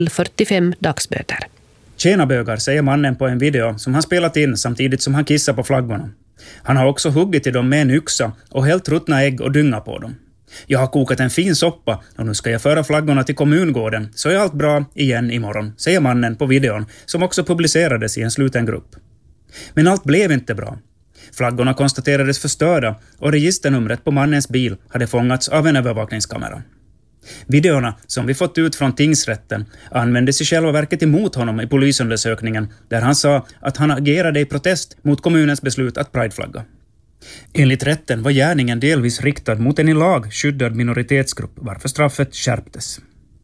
45 dagsböter. Tjena bögar, säger mannen på en video som han spelat in samtidigt som han kissar på flaggorna. Han har också huggit i dem med en yxa och hällt ruttna ägg och dynga på dem. Jag har kokat en fin soppa och nu ska jag föra flaggorna till kommungården, så är allt bra igen imorgon, säger mannen på videon som också publicerades i en sluten grupp. Men allt blev inte bra. Flaggorna konstaterades förstörda och registernumret på mannens bil hade fångats av en övervakningskamera. Videorna som vi fått ut från tingsrätten användes i själva verket emot honom i polisundersökningen där han sa att han agerade i protest mot kommunens beslut att prideflagga. Enligt rätten var gärningen delvis riktad mot en i lag skyddad minoritetsgrupp varför straffet skärptes.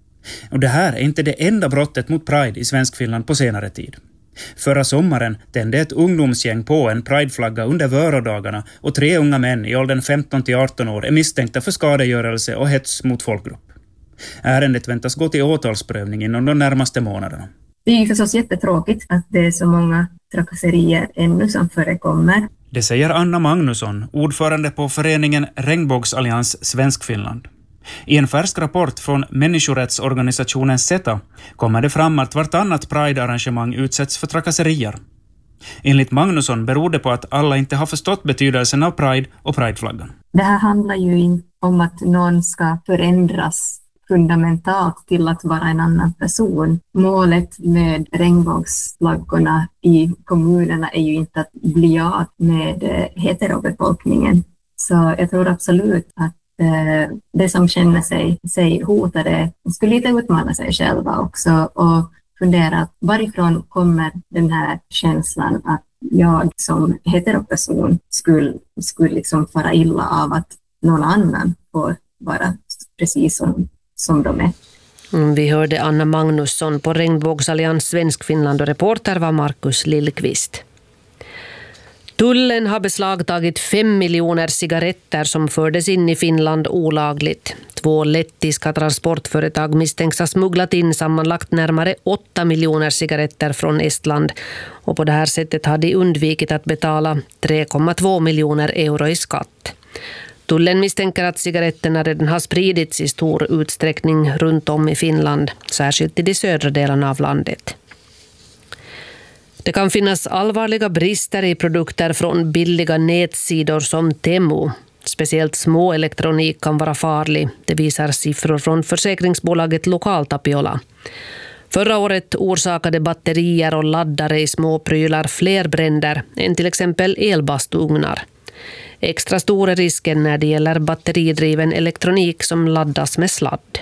Och det här är inte det enda brottet mot Pride i Svenskfinland på senare tid. Förra sommaren tände ett ungdomsgäng på en prideflagga under Vörodagarna och 3 unga män i åldern 15 till 18 år är misstänkta för skadegörelse och hets mot folkgrupp. Ärendet väntas gå till åtalsprövning inom de närmaste månaderna. Det är ju förstås jättetråkigt att det är så många trakasserier ännu som förekommer. Det säger Anna Magnusson, ordförande på föreningen Regnbågsallians Svenskfinland. I en färsk rapport från människorättsorganisationen SETA kommer det fram att vartannat Pride-arrangemang utsätts för trakasserier. Enligt Magnusson beror det på att alla inte har förstått betydelsen av Pride och Prideflaggan. Det här handlar ju inte om att någon ska förändras fundamentalt till att vara en annan person. Målet med regnbågsflaggorna i kommunerna är ju inte att bli av med heterobefolkningen. Så jag tror absolut att det som känner sig hotade skulle lite utmana sig själva också och fundera varifrån kommer den här känslan att jag som heteroperson skulle liksom fara illa av att någon annan får vara precis som de är. Vi hörde Anna Magnusson på Regnbågsallians Svenskfinland och reporter var Markus Lillqvist. Tullen har beslagtagit 5 miljoner cigaretter som fördes in i Finland olagligt. 2 lettiska transportföretag misstänks ha smugglat in sammanlagt närmare 8 miljoner cigaretter från Estland. Och på det här sättet har de undvikit att betala 3,2 miljoner euro i skatt. Tullen misstänker att cigaretterna redan har spridits i stor utsträckning runt om i Finland, särskilt i de södra delarna av landet. Det kan finnas allvarliga brister i produkter från billiga nätsidor som Temu. Speciellt små elektronik kan vara farlig. Det visar siffror från försäkringsbolaget Lokaltapiola. Förra året orsakade batterier och laddare i små prylar fler bränder än till exempel elbastuugnar. Extra stor är risken när det gäller batteridriven elektronik som laddas med sladd.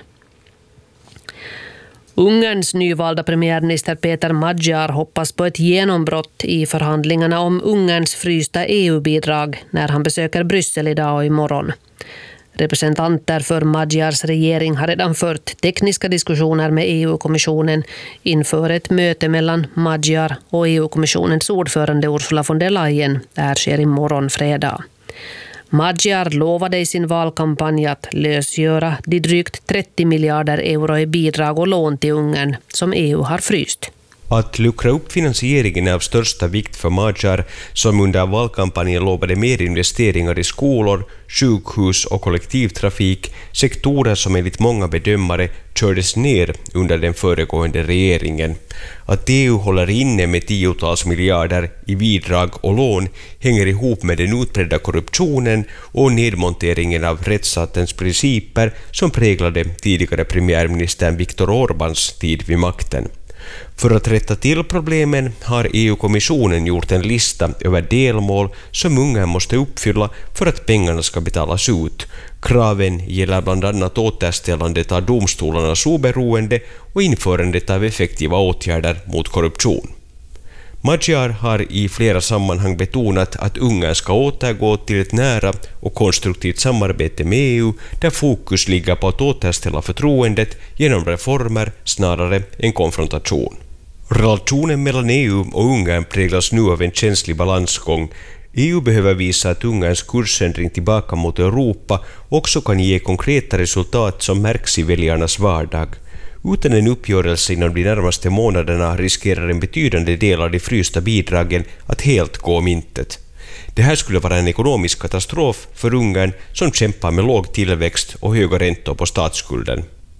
Ungerns nyvalda premiärminister Peter Magyar hoppas på ett genombrott i förhandlingarna om Ungerns frysta EU-bidrag när han besöker Bryssel idag och imorgon. Representanter för Magyars regering har redan fört tekniska diskussioner med EU-kommissionen inför ett möte mellan Magyar och EU-kommissionens ordförande Ursula von der Leyen. Det här sker imorgon fredag. Magyar lovade i sin valkampanj att lösgöra de drygt 30 miljarder euro i bidrag och lån till Ungern som EU har fryst. Att luckra upp finansieringen är av största vikt för Magyar som under valkampanjen lovade mer investeringar i skolor, sjukhus och kollektivtrafik, sektorer som enligt många bedömare kördes ner under den föregående regeringen. Att EU håller inne med 10-tals miljarder i bidrag och lån hänger ihop med den utbredda korruptionen och nedmonteringen av rättsstatens principer som präglade tidigare premiärministern Viktor Orbáns tid vid makten. För att rätta till problemen har EU-kommissionen gjort en lista över delmål som Ungern måste uppfylla för att pengarna ska betalas ut. Kraven gäller bland annat återställandet av domstolarnas oberoende och införandet av effektiva åtgärder mot korruption. Magyar har i flera sammanhang betonat att Ungern ska återgå till ett nära och konstruktivt samarbete med EU där fokus ligger på att återställa förtroendet genom reformer snarare än konfrontation. Relationen mellan EU och Ungern präglas nu av en känslig balansgång. EU behöver visa att Ungerns kursändring tillbaka mot Europa också kan ge konkreta resultat som märks i väljarnas vardag. Utan en uppgörelse inom de närmaste månaderna riskerar en betydande del av de frysta bidragen att helt gå om intet. Det här skulle vara en ekonomisk katastrof för Ungern som kämpar med låg tillväxt och höga räntor på statsskulden.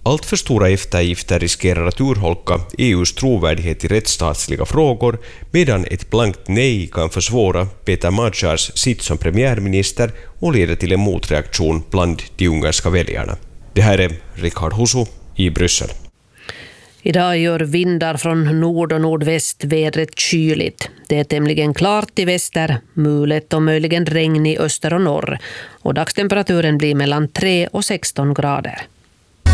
Allt för stora eftergifter riskerar att urholka EUs trovärdighet i rättsstatsliga frågor, medan ett blankt nej kan försvåra Peter Magyars sitt som premiärminister och leda till en motreaktion bland de ungerska väljarna. Det här är Richard Husu i Bryssel. Idag gör vindar från nord och nordväst vädret kyligt. Det är tämligen klart i väster, mulet och möjligen regn i öster och norr. Och dagstemperaturen blir mellan 3 och 16 grader.